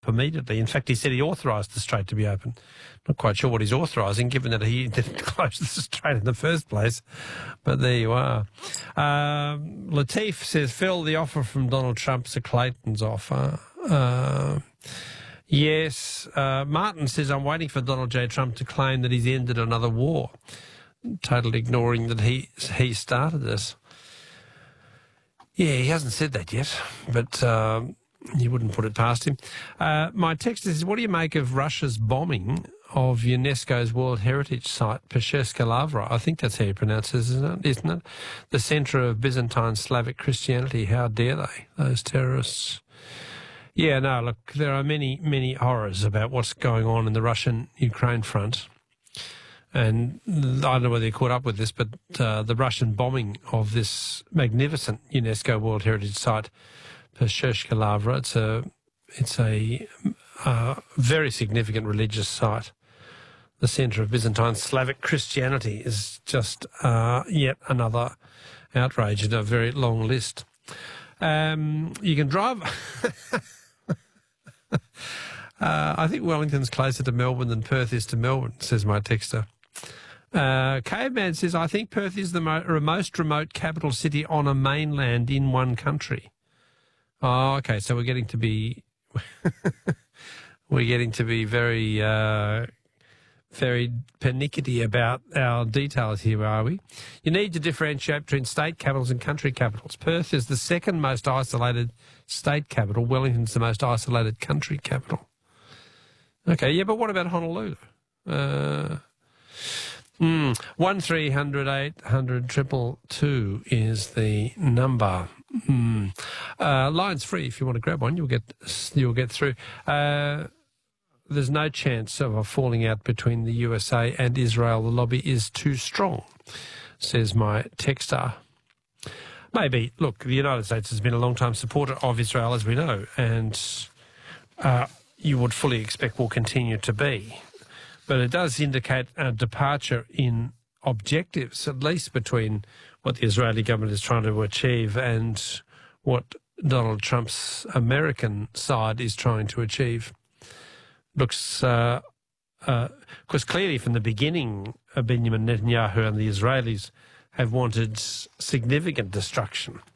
up immediately. In fact, he said he authorised the strait to be open. Not quite sure what he's authorising, given that he didn't close the strait in the first place. But there you are. Latif says, Phil, the offer from Donald Trump's a Clayton's offer. Yes. Martin says, I'm waiting for Donald J. Trump to claim that he's ended another war, totally ignoring that he started this. Yeah, he hasn't said that yet, but you wouldn't put it past him. My text is, what do you make of Russia's bombing of UNESCO's World Heritage Site, Pescherska Lavra? I think that's how you pronounce it, isn't it? The centre of Byzantine Slavic Christianity. How dare they, those terrorists? Yeah, no, look, there are many, many horrors about what's going on in the Russian-Ukraine front. And I don't know whether you caught up with this, but the Russian bombing of this magnificent UNESCO World Heritage Site, Pescherska Lavra, it's a very significant religious site. The centre of Byzantine Slavic Christianity is just yet another outrage in a very long list. You can drive... I think Wellington's closer to Melbourne than Perth is to Melbourne, says my texter. Caveman says, I think Perth is the most remote capital city on a mainland in one country. Oh, okay, so we're getting to be very very pernickety about our details here, are we? You need to differentiate between state capitals and country capitals. Perth is the second most isolated state capital. Wellington's the most isolated country capital. Okay, yeah, but what about Honolulu? 1300 800 222 is the number. Line's free if you want to grab one. You'll get through. There's no chance of a falling out between the USA and Israel. The lobby is too strong, says my texter. Maybe. Look, the United States has been a long-time supporter of Israel, as we know, and you would fully expect will continue to be. But it does indicate a departure in objectives, at least between what the Israeli government is trying to achieve and what Donald Trump's American side is trying to achieve. Looks, because clearly from the beginning, Benjamin Netanyahu and the Israelis have wanted significant destruction